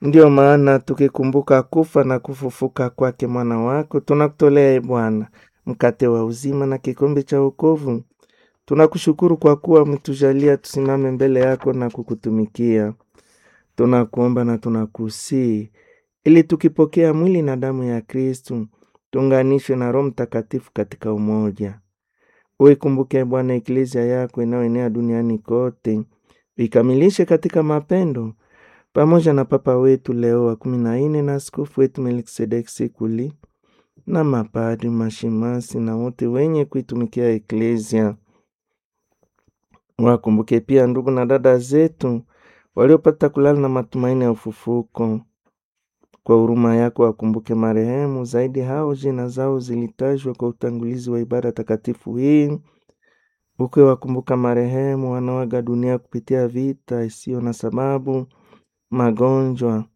Ndiyo maana tukikumbuka kufa na kufufuka kwake mwana wako, tunakutolea Bwana mkate wa uzima na kikombe cha wokovu. Tunakushukuru kwa kuwa umetujalia tusimame mbele yako na kukutumikia. Tunakuomba na tunakusii ili tukipokea mwili na damu ya Kristu tuunganishwe na Roho Mtakatifu katika umoja. Uikumbuke Bwana eklezia yako inayoenea duniani kote, ikamilishe katika mapendo, pamoja na Papa wetu Leo wa 14 na askofu wetu Melkisedeki Sikuli na mapadri, mashemasi na wote wenye kuitumikia eklezia. Wakumbuke pia ndugu na dada zetu waliopata kulala na matumaini ya ufufuko. Kwa huruma yako wakumbuke marehemu, zaidi hao jina zao zilitajwa kwa utangulizi wa ibada takatifu hii. Wakumbuka marehemu wanaoaga dunia kupitia vita isiyo na sababu, magonjwa,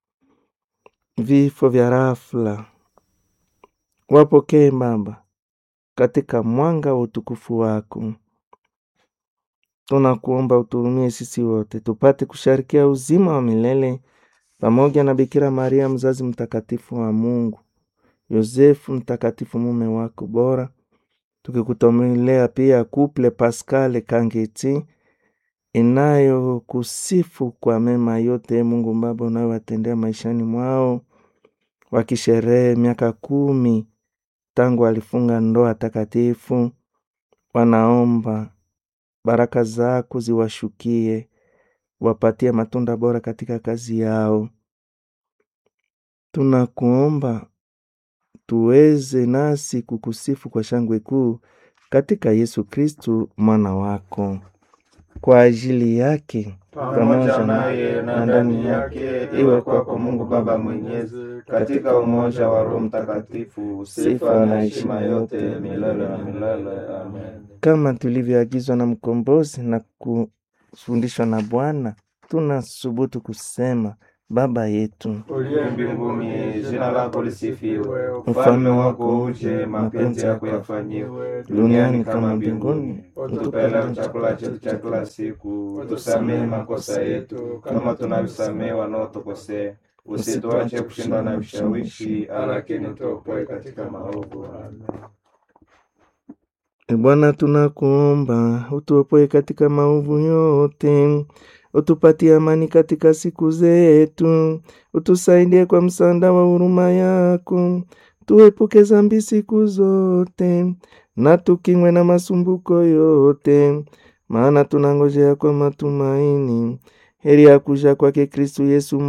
vifo vya ghafla. Wapokee Baba katika mwanga wa utukufu wako. Tunakuomba utuhurumie sisi wote tupate kusharikia uzima wa milele pamoja na Bikira Maria mzazi mtakatifu wa Mungu, Yosefu mtakatifu mume wako bora, tukikutomelea pia Couple Pascal Kangeti inayo kusifu kwa mema yote Mungu Baba unayowatendea maishani mwao, wakisherehe miaka 10 tangu alifunga ndoa takatifu. Wanaomba baraka zako ziwashukie, wapatie matunda bora katika kazi yao. Tunakuomba tuweze nasi kukusifu kwa shangwe kuu katika Yesu Kristu mwana wako. Kwa ajili yake pamoja naye na ndani yake, iwe kwako Mungu Baba Mwenyezi, katika umoja wa Roho Mtakatifu, sifa na heshima yote milele na milele. Amen. Kama tulivyoagizwa na mkombozi na kufundishwa na Bwana, tunasubutu kusema: Baba yetu uliye mbinguni, jina lako lisifiwe, ufalme wako uje, mapenzi yako yafanyiwe duniani kama mbinguni. Utupe leo chakula chetu cha kila siku, utusamehe makosa yetu kama tunavyosamehe wanaotukosea, usituache kushindwa na vishawishi, lakini utuokoe katika maovu. Amen. Bwana, tunakuomba utuopoe katika maovu yote, utupatie amani katika siku zetu, utusaidie kwa msaada wa huruma yako, tuepuke dhambi siku zote, na tukingwe na masumbuko yote, maana tunangojea kwa matumaini heri ya kuja kwake Kristu Yesu